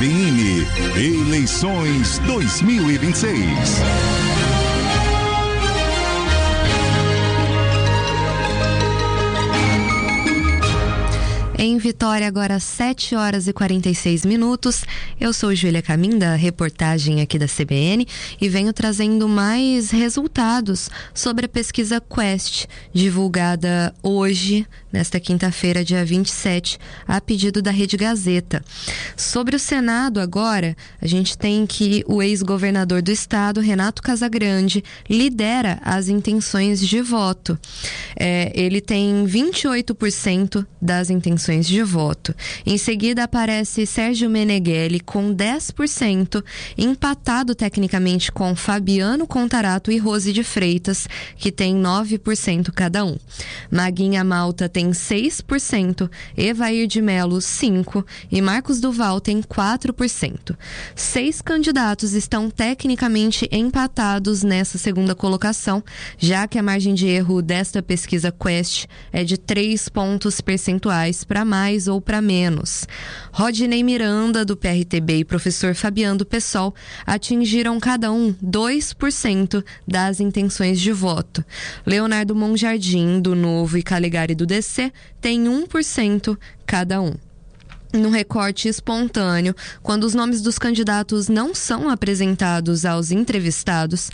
CBN Eleições 2026. Em Vitória, agora 7 horas e 46 minutos. Eu sou Júlia Camin, da reportagem aqui da CBN, e venho trazendo mais resultados sobre a pesquisa Quest, divulgada hoje, nesta quinta-feira, dia 27, a pedido da Rede Gazeta. Sobre o Senado agora, a gente tem que o ex-governador do estado, Renato Casagrande, lidera as intenções de voto. Ele tem 28% das intenções de voto. Em seguida aparece Sérgio Meneghelli com 10%, empatado tecnicamente com Fabiano Contarato e Rose de Freitas, que tem 9% cada um. Maguinha Malta tem 6%, Evair de Melo 5% e Marcos Duval tem 4%. 6 candidatos estão tecnicamente empatados nessa segunda colocação, já que a margem de erro desta pesquisa Quest é de 3 pontos percentuais para mais ou para menos. Rodinei Miranda, do PRTB, e professor Fabiano, do PSOL, atingiram cada um 2% das intenções de voto. Leonardo Monjardim, do Novo, e Calegari, do DC, tem 1% cada um. Num recorte espontâneo, quando os nomes dos candidatos não são apresentados aos entrevistados,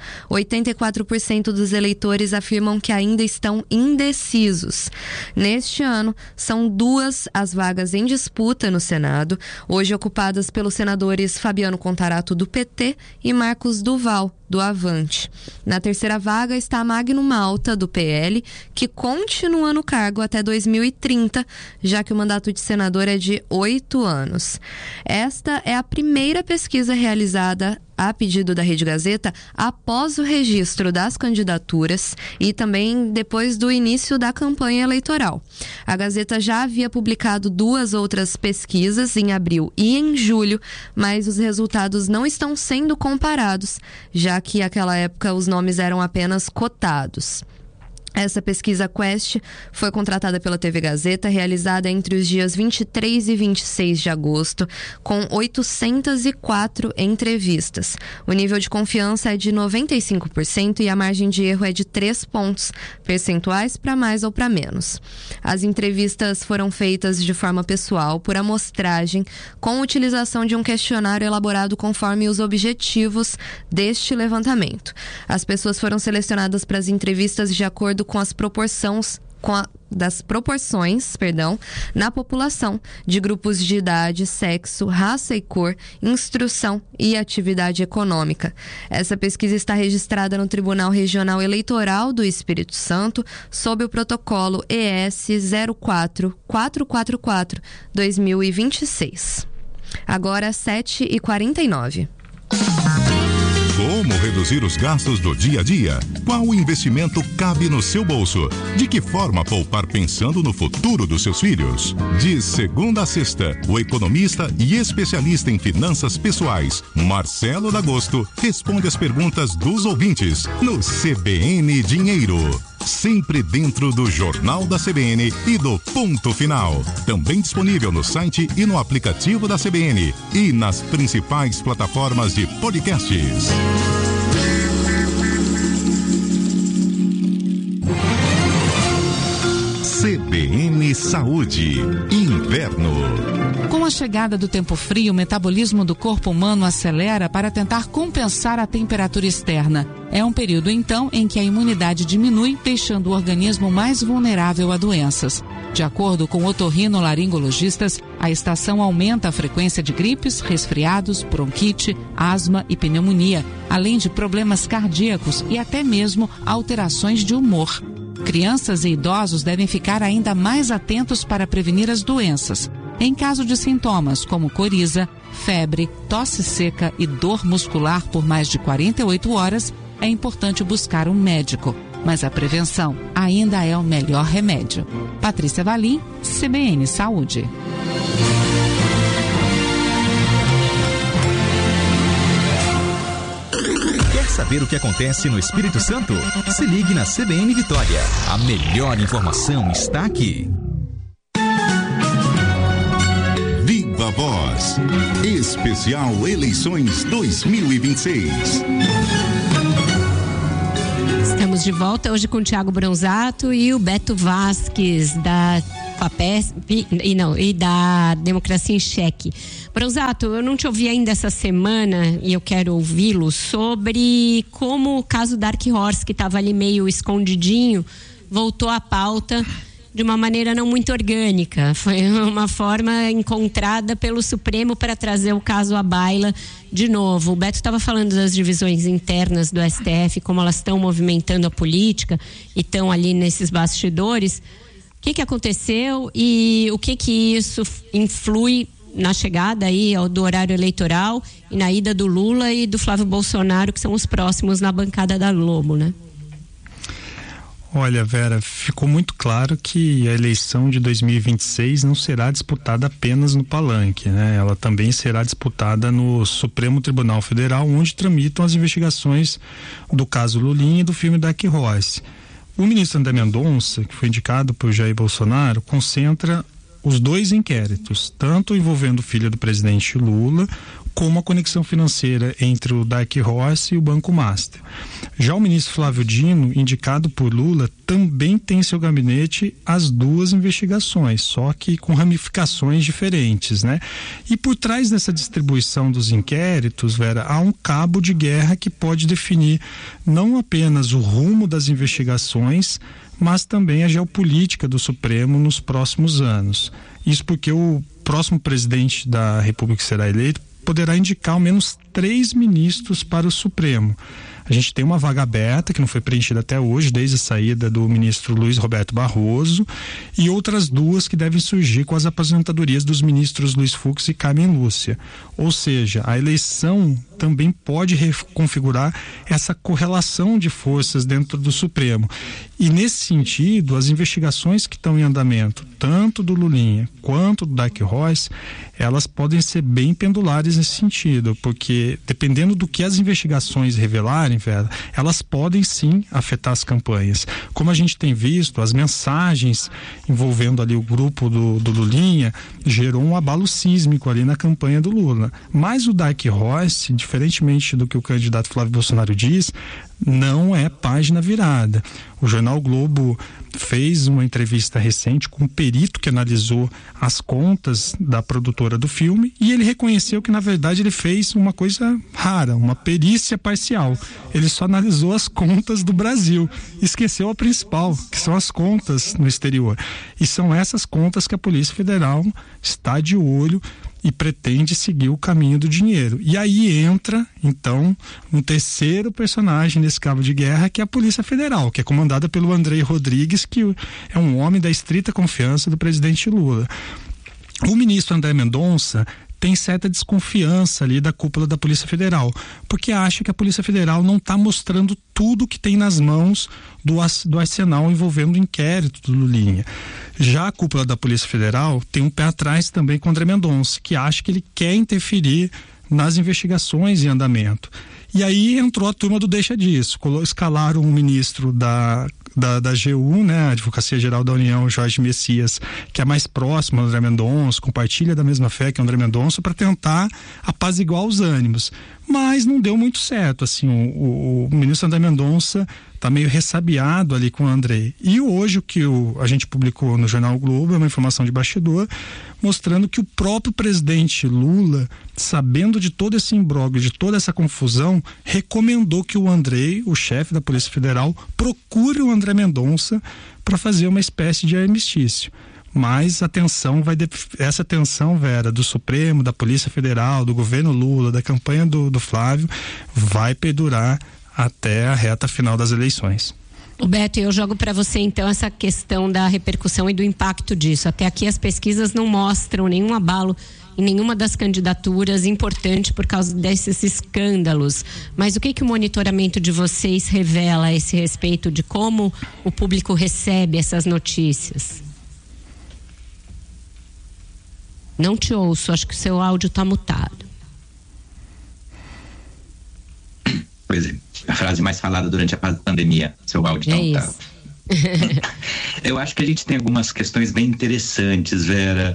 84% dos eleitores afirmam que ainda estão indecisos. Neste ano, são 2 as vagas em disputa no Senado, hoje ocupadas pelos senadores Fabiano Contarato, do PT, e Marcos Duval, do Avante. Na terceira vaga está Magno Malta, do PL, que continua no cargo até 2030, já que o mandato de senador é de 8 anos. Esta é a primeira pesquisa realizada a pedido da Rede Gazeta após o registro das candidaturas e também depois do início da campanha eleitoral. A Gazeta já havia publicado 2 outras pesquisas em abril e em julho, mas os resultados não estão sendo comparados, já que naquela época os nomes eram apenas cotados. Essa pesquisa Quest foi contratada pela TV Gazeta, realizada entre os dias 23 e 26 de agosto, com 804 entrevistas. O nível de confiança é de 95% e a margem de erro é de 3 pontos percentuais para mais ou para menos. As entrevistas foram feitas de forma pessoal, por amostragem, com utilização de um questionário elaborado conforme os objetivos deste levantamento. As pessoas foram selecionadas para as entrevistas de acordo com as proporções na população, de grupos de idade, sexo, raça e cor, instrução e atividade econômica. Essa pesquisa está registrada no Tribunal Regional Eleitoral do Espírito Santo, sob o protocolo ES 04444-2026. Agora 7h49. Como reduzir os gastos do dia a dia? Qual investimento cabe no seu bolso? De que forma poupar pensando no futuro dos seus filhos? De segunda a sexta, o economista e especialista em finanças pessoais, Marcelo D'Agosto, responde as perguntas dos ouvintes no CBN Dinheiro. Sempre dentro do Jornal da CBN e do Ponto Final. Também disponível no site e no aplicativo da CBN e nas principais plataformas de podcasts. CBN Saúde, Inverno. Com a chegada do tempo frio, o metabolismo do corpo humano acelera para tentar compensar a temperatura externa. É um período, então, em que a imunidade diminui, deixando o organismo mais vulnerável a doenças. De acordo com otorrinolaringologistas, a estação aumenta a frequência de gripes, resfriados, bronquite, asma e pneumonia, além de problemas cardíacos e até mesmo alterações de humor. Crianças e idosos devem ficar ainda mais atentos para prevenir as doenças. Em caso de sintomas como coriza, febre, tosse seca e dor muscular por mais de 48 horas, é importante buscar um médico. Mas a prevenção ainda é o melhor remédio. Patrícia Valim, CBN Saúde. Quer saber o que acontece no Espírito Santo? Se ligue na CBN Vitória. A melhor informação está aqui. Voz. Especial Eleições 2026. Estamos de volta hoje com o Thiago Bronzato e o Beto Vasques da FAPESP e da Democracia em Cheque. Bronzato, eu não te ouvi ainda essa semana e eu quero ouvi-lo sobre como o caso Dark Horse, que estava ali meio escondidinho, voltou à pauta de uma maneira não muito orgânica. Foi uma forma encontrada pelo Supremo para trazer o caso à baila de novo. O Beto estava falando das divisões internas do STF, como elas estão movimentando a política e estão ali nesses bastidores. O que aconteceu e o que isso influi na chegada aí do horário eleitoral e na ida do Lula e do Flávio Bolsonaro, que são os próximos na bancada da Globo, né? Olha, Vera, ficou muito claro que a eleição de 2026 não será disputada apenas no palanque, né? Ela também será disputada no Supremo Tribunal Federal, onde tramitam as investigações do caso Lulinha e do filme Dark Horse. O ministro André Mendonça, que foi indicado por Jair Bolsonaro, concentra os dois inquéritos, tanto envolvendo o filho do presidente Lula, como a conexão financeira entre o Dark Horse e o Banco Master. Já o ministro Flávio Dino, indicado por Lula, também tem em seu gabinete as duas investigações, só que com ramificações diferentes, né? E por trás dessa distribuição dos inquéritos, Vera, há um cabo de guerra que pode definir não apenas o rumo das investigações, mas também a geopolítica do Supremo nos próximos anos. Isso porque o próximo presidente da República que será eleito poderá indicar ao menos 3 ministros para o Supremo. A gente tem uma vaga aberta que não foi preenchida até hoje, desde a saída do ministro Luiz Roberto Barroso, e outras 2 que devem surgir com as aposentadorias dos ministros Luiz Fux e Carmen Lúcia. Ou seja, a eleição também pode reconfigurar essa correlação de forças dentro do Supremo. E nesse sentido, as investigações que estão em andamento, tanto do Lulinha quanto do Dark Horse, elas podem ser bem pendulares nesse sentido, porque dependendo do que as investigações revelarem, Vera, elas podem sim afetar as campanhas. Como a gente tem visto, as mensagens envolvendo ali o grupo do Lulinha gerou um abalo sísmico ali na campanha do Lula. Mas o Dark Horse, diferentemente do que o candidato Flávio Bolsonaro diz, não é página virada. O jornal Globo fez uma entrevista recente com um perito que analisou as contas da produtora do filme e ele reconheceu que, na verdade, ele fez uma coisa rara, uma perícia parcial. Ele só analisou as contas do Brasil, esqueceu a principal, que são as contas no exterior. E são essas contas que a Polícia Federal está de olho e pretende seguir o caminho do dinheiro. E aí entra, então, um terceiro personagem nesse cabo de guerra, que é a Polícia Federal, que é comandada pelo Andrei Rodrigues, que é um homem da estrita confiança do presidente Lula. O ministro André Mendonça tem certa desconfiança ali da cúpula da Polícia Federal, porque acha que a Polícia Federal não está mostrando tudo que tem nas mãos do arsenal envolvendo o inquérito do Lulinha. Já a cúpula da Polícia Federal tem um pé atrás também com o André Mendonça, que acha que ele quer interferir nas investigações em andamento. E aí entrou a turma do deixa disso, escalaram um ministro da AGU, né, a Advocacia Geral da União, Jorge Messias, que é mais próximo ao André Mendonça, compartilha da mesma fé que o André Mendonça, para tentar apaziguar os ânimos. Mas não deu muito certo, assim, o ministro André Mendonça está meio ressabiado ali com o André. E hoje o que a gente publicou no Jornal Globo é uma informação de bastidor, mostrando que o próprio presidente Lula, sabendo de todo esse imbróglio, de toda essa confusão, recomendou que o André, o chefe da Polícia Federal, procure o André Mendonça para fazer uma espécie de armistício. Mas essa tensão, Vera, do Supremo, da Polícia Federal, do governo Lula, da campanha do Flávio, vai perdurar até a reta final das eleições. Beto, eu jogo para você então essa questão da repercussão e do impacto disso. Até aqui as pesquisas não mostram nenhum abalo em nenhuma das candidaturas importante por causa desses escândalos. Mas o que o monitoramento de vocês revela a esse respeito de como o público recebe essas notícias? Não te ouço, acho que o seu áudio está mutado. Pois é, a frase mais falada durante a pandemia, seu áudio está mutado. Eu acho que a gente tem algumas questões bem interessantes, Vera.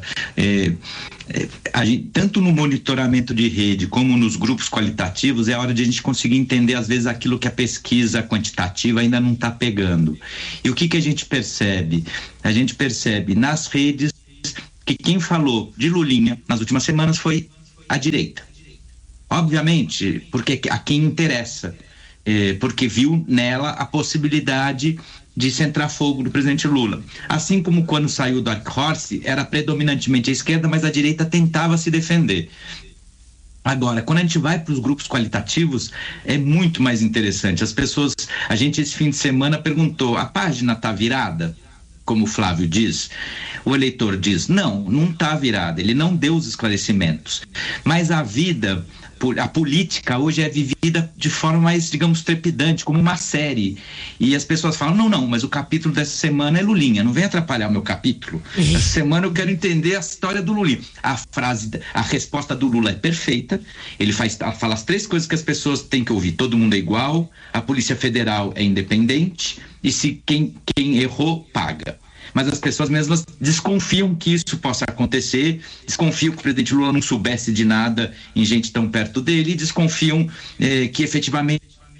Tanto no monitoramento de rede como nos grupos qualitativos, é hora de a gente conseguir entender, às vezes, aquilo que a pesquisa quantitativa ainda não está pegando. E o que a gente percebe? A gente percebe nas redes que quem falou de Lulinha nas últimas semanas foi a direita. Obviamente, porque a quem interessa, porque viu nela a possibilidade de centrar fogo do presidente Lula. Assim como quando saiu o Dark Horse, era predominantemente a esquerda, mas a direita tentava se defender. Agora, quando a gente vai para os grupos qualitativos, é muito mais interessante. A gente esse fim de semana perguntou, a página está virada? Como o Flávio diz, o eleitor diz, não está virada, ele não deu os esclarecimentos. Mas a política hoje é vivida de forma mais, digamos, trepidante, como uma série. E as pessoas falam, não, mas o capítulo dessa semana é Lulinha, não vem atrapalhar o meu capítulo. Essa semana eu quero entender a história do Lulinha. A resposta do Lula é perfeita, ele fala as 3 coisas que as pessoas têm que ouvir. Todo mundo é igual, a Polícia Federal é independente, e se quem errou, paga. Mas as pessoas mesmas desconfiam que isso possa acontecer, desconfiam que o presidente Lula não soubesse de nada em gente tão perto dele, e desconfiam que efetivamente...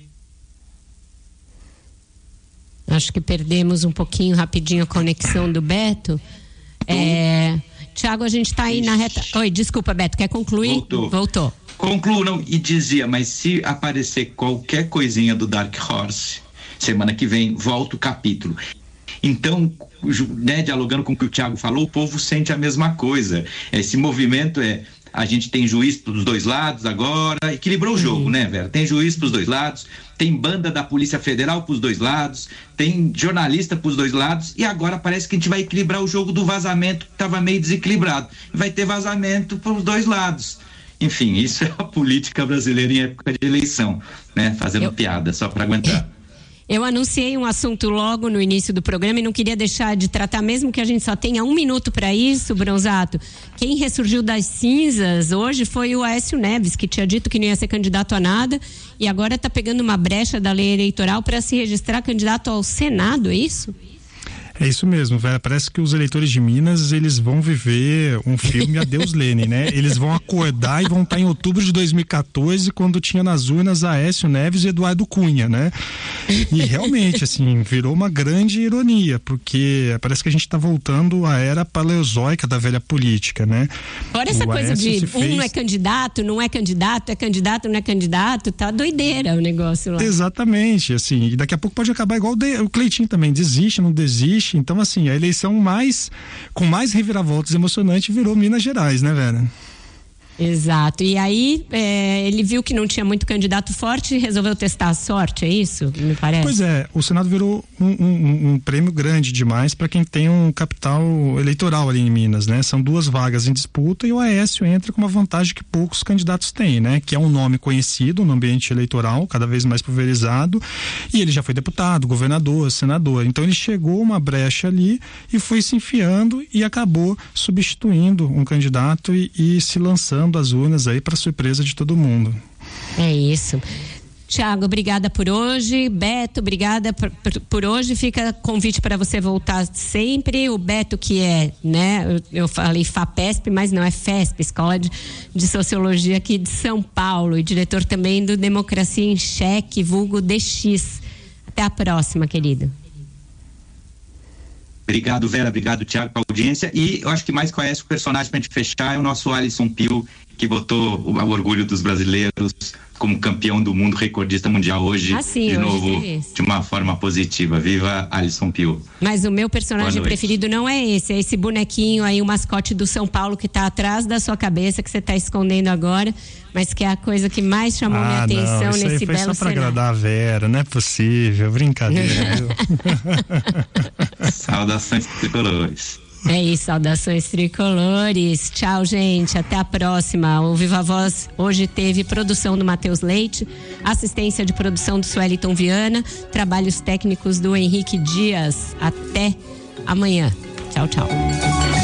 Acho que perdemos um pouquinho rapidinho a conexão do Beto. Tiago, a gente está aí na reta... Oi, desculpa, Beto, quer concluir? Voltou. Concluo, não, e dizia, mas se aparecer qualquer coisinha do Dark Horse, semana que vem, volta o capítulo. Então, dialogando com o que o Thiago falou, o povo sente a mesma coisa. Esse movimento a gente tem juiz para os 2 lados agora, equilibrou o jogo, né, Vera? Tem juiz para os 2 lados, tem banda da Polícia Federal para os 2 lados, tem jornalista para os 2 lados, e agora parece que a gente vai equilibrar o jogo do vazamento, que estava meio desequilibrado. Vai ter vazamento para os 2 lados. Enfim, isso é a política brasileira em época de eleição, né? Fazendo piada, só para aguentar. Eu anunciei um assunto logo no início do programa e não queria deixar de tratar, mesmo que a gente só tenha 1 minuto para isso, Bronzato. Quem ressurgiu das cinzas hoje foi o Aécio Neves, que tinha dito que não ia ser candidato a nada e agora está pegando uma brecha da lei eleitoral para se registrar candidato ao Senado, é isso? É isso mesmo, Vera. Parece que os eleitores de Minas, eles vão viver um filme Adeus Lenin, né? Eles vão acordar e vão estar em outubro de 2014, quando tinha nas urnas Aécio Neves e Eduardo Cunha, né? E realmente, assim, virou uma grande ironia, porque parece que a gente está voltando à era paleozoica da velha política, né? Fora essa coisa de não é candidato, não é candidato, é candidato, não é candidato, tá doideira o negócio lá. Exatamente, assim, e daqui a pouco pode acabar igual o Cleitinho também, desiste, não desiste. Então, assim, a eleição com mais reviravoltas emocionantes virou Minas Gerais, né, Vera? Exato. E aí, ele viu que não tinha muito candidato forte e resolveu testar a sorte, é isso? Me parece. Pois é, o Senado virou um prêmio grande demais para quem tem um capital eleitoral ali em Minas, né? São 2 vagas em disputa e o Aécio entra com uma vantagem que poucos candidatos têm, né? Que é um nome conhecido no ambiente eleitoral, cada vez mais pulverizado, e ele já foi deputado, governador, senador. Então ele chegou uma brecha ali e foi se enfiando e acabou substituindo um candidato e se lançando as urnas aí para surpresa de todo mundo. É isso. Tiago, obrigada por hoje. Beto, obrigada por hoje. Fica convite para você voltar sempre. O Beto, que é, né, eu falei FAPESP, mas não é FESP, Escola de Sociologia aqui de São Paulo, e diretor também do Democracia em Cheque, vulgo DX. Até a próxima, querido. Obrigado, Vera, obrigado, Thiago, pela audiência, e eu acho que mais conhece o personagem pra gente fechar é o nosso Alisson Pio, que botou o orgulho dos brasileiros como campeão do mundo, recordista mundial hoje, de novo, de uma forma positiva. Viva Alisson Pio. Mas o meu personagem preferido não é esse bonequinho aí, o mascote do São Paulo que tá atrás da sua cabeça, que você tá escondendo agora, mas que é a coisa que mais chamou minha atenção nesse belo cenário. Isso aí foi só pra agradar a Vera, não é possível, brincadeira. Saudações tricolores. É isso, saudações tricolores. Tchau, gente, até a próxima. O Viva Voz hoje teve produção do Matheus Leite, assistência de produção do Sueliton Viana, trabalhos técnicos do Henrique Dias. Até amanhã. Tchau, tchau.